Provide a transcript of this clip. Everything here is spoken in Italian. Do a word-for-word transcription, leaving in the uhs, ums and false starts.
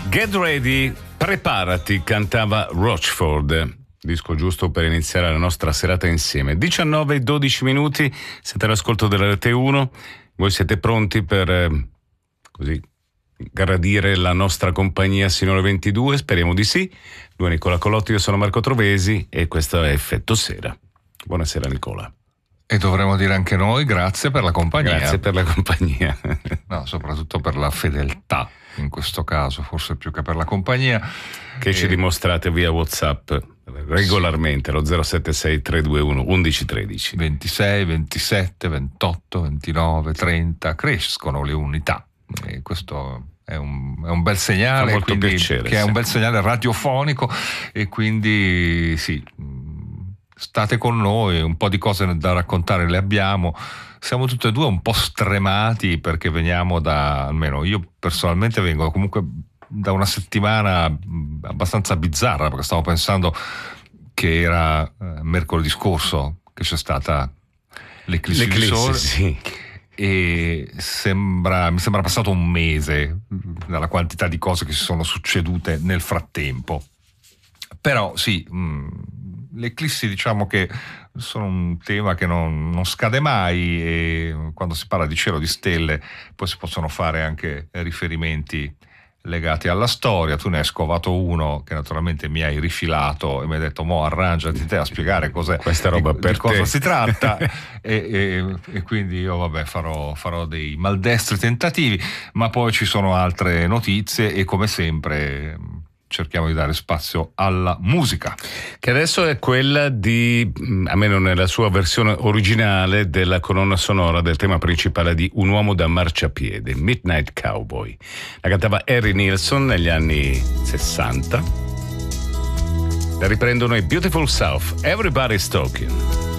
Get Ready, preparati, cantava Rochford. Disco giusto per iniziare la nostra serata insieme. diciannove e dodici minuti, siete all'ascolto della R T uno. Voi siete pronti per eh, così gradire la nostra compagnia sino alle ventidue? Speriamo di sì. Lui è Nicola Colotti, io sono Marco Trovesi e questo è Effetto Sera. Buonasera Nicola. E dovremmo dire anche noi grazie per la compagnia. Grazie per la compagnia. No, soprattutto per la fedeltà, in questo caso, forse più che per la compagnia. Che e... ci dimostrate via WhatsApp regolarmente, sì. Lo zero sette sei tre due uno uno uno tre zero. ventisei, ventisette, ventotto, ventinove, trenta, crescono le unità. E questo è un, è un bel segnale. Fa molto quindi, piacere. Che sì. è un bel segnale radiofonico e quindi sì... State con noi, un po' di cose da raccontare le abbiamo. Siamo tutti e due un po' stremati perché veniamo da, almeno io personalmente vengo comunque da una settimana abbastanza bizzarra, perché stavo pensando che era eh, mercoledì scorso che c'è stata l'eclissi, l'eclissi di sole, sì. E sembra, mi sembra passato un mese dalla quantità di cose che si sono succedute nel frattempo. Però sì, mh, le eclissi diciamo che sono un tema che non, non scade mai, e quando si parla di cielo, di stelle, poi si possono fare anche riferimenti legati alla storia. Tu ne hai scovato uno che naturalmente mi hai rifilato e mi hai detto: mo arrangiati te a spiegare cos'è, questa roba di, per di cosa te. si tratta. e, e, e quindi io vabbè farò, farò dei maldestri tentativi, ma poi ci sono altre notizie e come sempre cerchiamo di dare spazio alla musica, che adesso è quella di, almeno nella sua versione originale, della colonna sonora del tema principale di Un uomo da marciapiede, Midnight Cowboy. La cantava Harry Nilsson negli anni sessanta. La riprendono i Beautiful South, Everybody's Talking.